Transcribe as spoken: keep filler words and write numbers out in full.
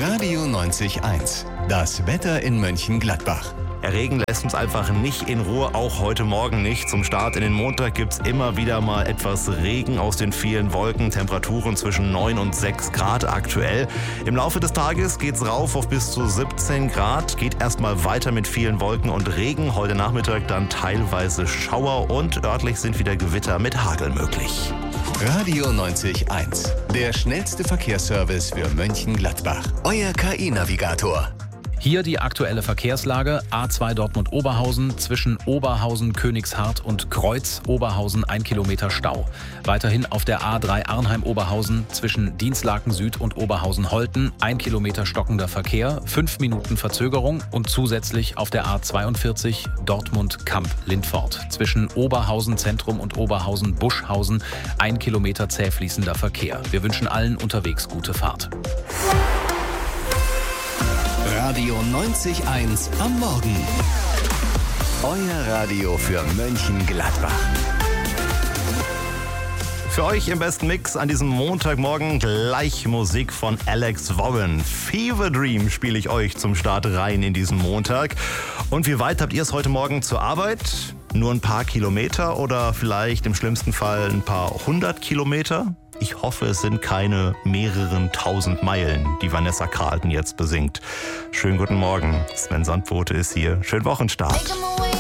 Radio neunzig eins. Das Wetter in Mönchengladbach. Der Regen lässt uns einfach nicht in Ruhe, auch heute Morgen nicht. Zum Start in den Montag gibt es immer wieder mal etwas Regen aus den vielen Wolken. Temperaturen zwischen neun und sechs Grad aktuell. Im Laufe des Tages geht es rauf auf bis zu siebzehn Grad. Geht erstmal weiter mit vielen Wolken und Regen. Heute Nachmittag dann teilweise Schauer und örtlich sind wieder Gewitter mit Hagel möglich. Radio neunzig eins. Der schnellste Verkehrsservice für Mönchengladbach. Euer K I-Navigator. Hier die aktuelle Verkehrslage. A zwei Dortmund-Oberhausen zwischen Oberhausen, Königshardt und Kreuz Oberhausen ein Kilometer Stau. Weiterhin auf der A drei Arnheim-Oberhausen zwischen Dienstlaken Süd und Oberhausen-Holten ein Kilometer stockender Verkehr, fünf Minuten Verzögerung und zusätzlich auf der A zweiundvierzig Dortmund-Kamp-Lindfort zwischen Oberhausen Zentrum und Oberhausen-Buschhausen ein Kilometer zäh fließender Verkehr. Wir wünschen allen unterwegs gute Fahrt. Radio neunzig eins am Morgen. Euer Radio für Mönchengladbach. Für euch im besten Mix an diesem Montagmorgen gleich Musik von Alex Warren. Fever Dream spiele ich euch zum Start rein in diesen Montag. Und wie weit habt ihr es heute Morgen zur Arbeit? Nur ein paar Kilometer oder vielleicht im schlimmsten Fall ein paar hundert Kilometer? Ich hoffe, es sind keine mehreren tausend Meilen, die Vanessa Carlton jetzt besingt. Schönen guten Morgen, Sven Sandbote ist hier. Schönen Wochenstart.